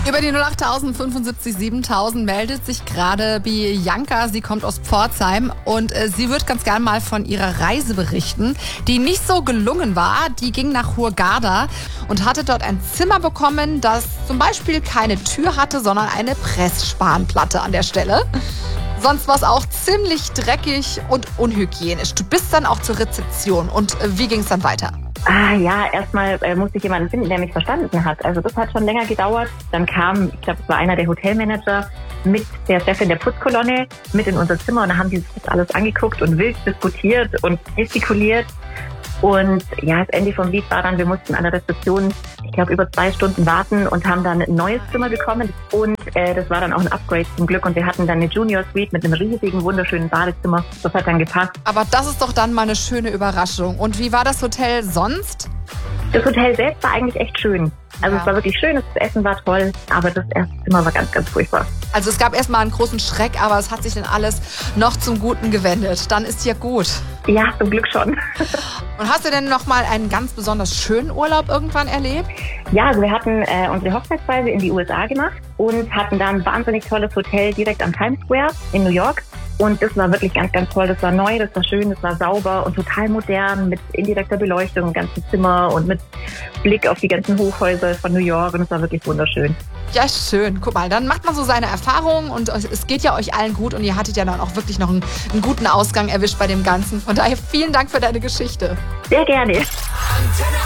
Über die 08000 75 7000 meldet sich gerade Bianca. Sie kommt aus Pforzheim und sie wird ganz gern mal von ihrer Reise berichten, die nicht so gelungen war. Die ging nach Hurghada und hatte dort ein Zimmer bekommen, das zum Beispiel keine Tür hatte, sondern eine Pressspanplatte an der Stelle. Sonst war es auch ziemlich dreckig und unhygienisch. Du bist dann auch zur Rezeption. Und wie ging es dann weiter? Erstmal musste ich jemanden finden, der mich verstanden hat. Also das hat schon länger gedauert. Dann kam, ich glaube, es war einer der Hotelmanager mit der Chefin der Putzkolonne mit in unser Zimmer und da haben die sich das alles angeguckt und wild diskutiert und gestikuliert. Und ja, das Ende vom Lied war dann, wir mussten an der Rezeption, ich glaube, über 2 Stunden warten und haben dann ein neues Zimmer bekommen. Und das war dann auch ein Upgrade zum Glück. Und wir hatten dann eine Junior Suite mit einem riesigen, wunderschönen Badezimmer. Das hat dann gepasst. Aber das ist doch dann mal eine schöne Überraschung. Und wie war das Hotel sonst? Das Hotel selbst war eigentlich echt schön. Also Es war wirklich schön, das Essen war toll, aber das erste Zimmer war ganz, ganz furchtbar. Also es gab erstmal einen großen Schreck, aber es hat sich dann alles noch zum Guten gewendet. Dann ist ja gut. Ja, zum Glück schon. Und hast du denn noch mal einen ganz besonders schönen Urlaub irgendwann erlebt? Ja, also wir hatten unsere Hochzeitsreise in die USA gemacht und hatten da ein wahnsinnig tolles Hotel direkt am Times Square in New York. Und das war wirklich ganz, ganz toll. Das war neu, das war schön, das war sauber und total modern mit indirekter Beleuchtung im ganzen Zimmer und mit Blick auf die ganzen Hochhäuser von New York. Und es war wirklich wunderschön. Ja, schön. Guck mal, dann macht man so seine Erfahrungen und es geht ja euch allen gut und ihr hattet ja dann auch wirklich noch einen guten Ausgang erwischt bei dem Ganzen. Von daher vielen Dank für deine Geschichte. Sehr gerne.